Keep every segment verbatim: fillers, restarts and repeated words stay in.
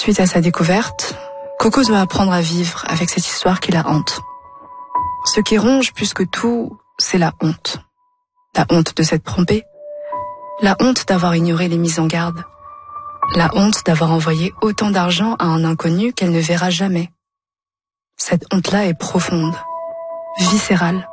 Suite à sa découverte, Coco doit apprendre à vivre avec cette histoire qui la hante. Ce qui ronge plus que tout, c'est la honte. La honte de s'être trompée, la honte d'avoir ignoré les mises en garde, la honte d'avoir envoyé autant d'argent à un inconnu qu'elle ne verra jamais. Cette honte-là est profonde, viscérale.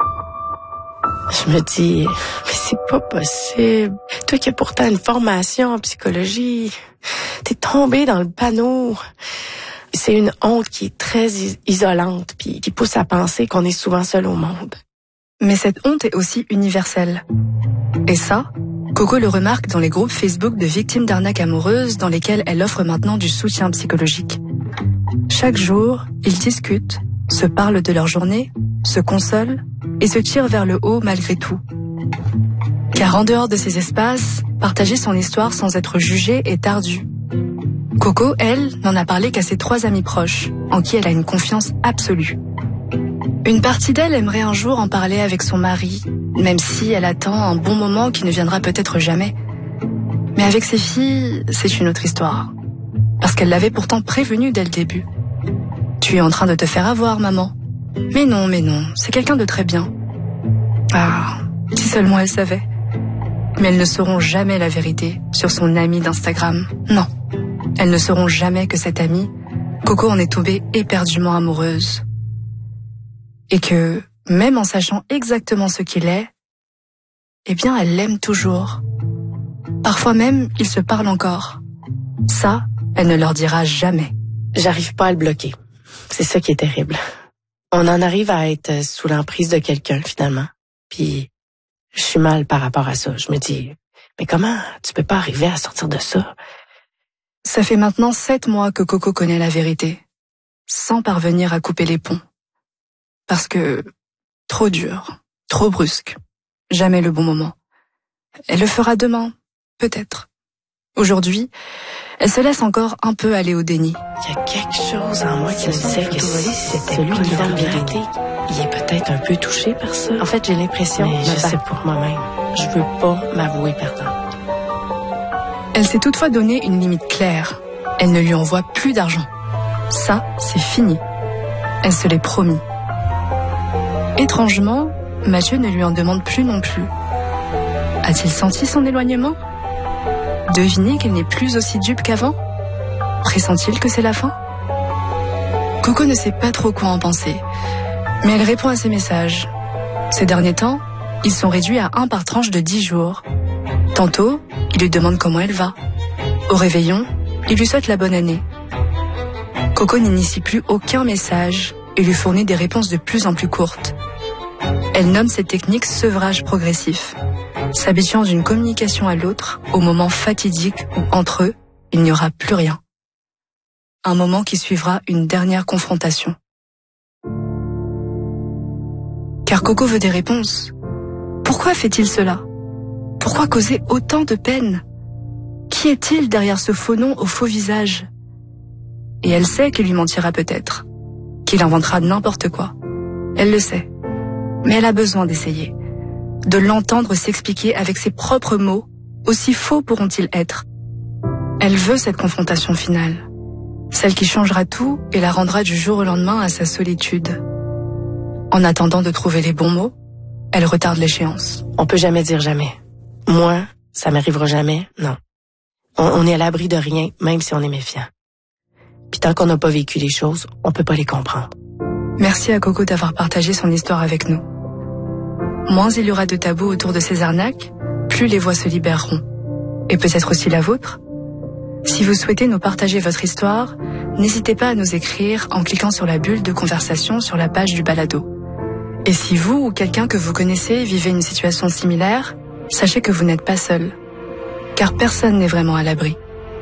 Je me dis, mais c'est pas possible. Toi qui as pourtant une formation en psychologie, t'es tombé dans le panneau. C'est une honte qui est très is- isolante, puis qui pousse à penser qu'on est souvent seul au monde. Mais cette honte est aussi universelle. Et ça, Coco le remarque dans les groupes Facebook de victimes d'arnaques amoureuses dans lesquels elle offre maintenant du soutien psychologique. Chaque jour, ils discutent, se parlent de leur journée, se consolent et se tirent vers le haut malgré tout. Car en dehors de ces espaces, partager son histoire sans être jugé est ardu. Coco, elle, n'en a parlé qu'à ses trois amis proches, en qui elle a une confiance absolue. Une partie d'elle aimerait un jour en parler avec son mari, même si elle attend un bon moment qui ne viendra peut-être jamais. Mais avec ses filles, c'est une autre histoire. Parce qu'elle l'avait pourtant prévenue dès le début. Tu es en train de te faire avoir, maman. Mais non, mais non, c'est quelqu'un de très bien. Ah, si seulement elle savait. Mais elles ne sauront jamais la vérité sur son ami d'Instagram. Non, elles ne sauront jamais que cette amie, Coco en est tombée éperdument amoureuse. Et que, même en sachant exactement ce qu'il est, eh bien, elle l'aime toujours. Parfois même, ils se parlent encore. Ça, elle ne leur dira jamais. J'arrive pas à le bloquer. C'est ça qui est terrible. On en arrive à être sous l'emprise de quelqu'un, finalement. Puis, je suis mal par rapport à ça. Je me dis, mais comment tu peux pas arriver à sortir de ça? Ça fait maintenant sept mois que Coco connaît la vérité, sans parvenir à couper les ponts. Parce que, trop dur, trop brusque, jamais le bon moment. Elle le fera demain, peut-être. Aujourd'hui, elle se laisse encore un peu aller au déni. Il y a quelque chose en moi qui me disait que si c'était celui qui va la vérité, il est peut-être un peu touché par ça. En fait, j'ai l'impression, mais je sais pour moi-même, je veux pas m'avouer perdant. Elle s'est toutefois donné une limite claire. Elle ne lui envoie plus d'argent. Ça, c'est fini. Elle se l'est promis. Étrangement, Mathieu ne lui en demande plus non plus. A-t-il senti son éloignement ? Devinez qu'elle n'est plus aussi dupe qu'avant ? Pressent-il que c'est la fin ? Coco ne sait pas trop quoi en penser, mais elle répond à ses messages. Ces derniers temps, ils sont réduits à un par tranche de dix jours. Tantôt, il lui demande comment elle va. Au réveillon, il lui souhaite la bonne année. Coco n'initie plus aucun message et lui fournit des réponses de plus en plus courtes. Elle nomme cette technique sevrage progressif, s'habituant d'une communication à l'autre au moment fatidique où entre eux, il n'y aura plus rien. Un moment qui suivra une dernière confrontation. Car Coco veut des réponses. Pourquoi fait-il cela ? Pourquoi causer autant de peine ? Qui est-il derrière ce faux nom au faux visage ? Et elle sait qu'il lui mentira peut-être, qu'il inventera n'importe quoi. Elle le sait. Mais elle a besoin d'essayer, de l'entendre s'expliquer avec ses propres mots, aussi faux pourront-ils être. Elle veut cette confrontation finale, celle qui changera tout et la rendra du jour au lendemain à sa solitude. En attendant de trouver les bons mots, elle retarde l'échéance. On peut jamais dire jamais. Moi, ça m'arrivera jamais, non. On, on est à l'abri de rien, même si on est méfiant. Puis tant qu'on n'a pas vécu les choses, on peut pas les comprendre. Merci à Coco d'avoir partagé son histoire avec nous. Moins il y aura de tabous autour de ces arnaques, plus les voix se libéreront. Et peut-être aussi la vôtre. Si vous souhaitez nous partager votre histoire, n'hésitez pas à nous écrire en cliquant sur la bulle de conversation sur la page du balado. Et si vous ou quelqu'un que vous connaissez vivez une situation similaire, sachez que vous n'êtes pas seul. Car personne n'est vraiment à l'abri.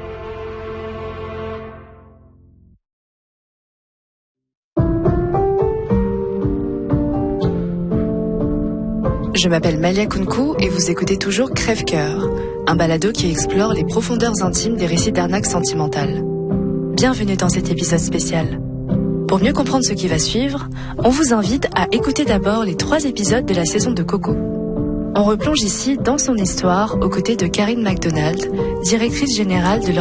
Je m'appelle Malia Kounkou et vous écoutez toujours Crève-Cœur, un balado qui explore les profondeurs intimes des récits d'arnaques sentimentales. Bienvenue dans cet épisode spécial. Pour mieux comprendre ce qui va suivre, on vous invite à écouter d'abord les trois épisodes de la saison de Coco. On replonge ici dans son histoire aux côtés de Karine McDonald, directrice générale de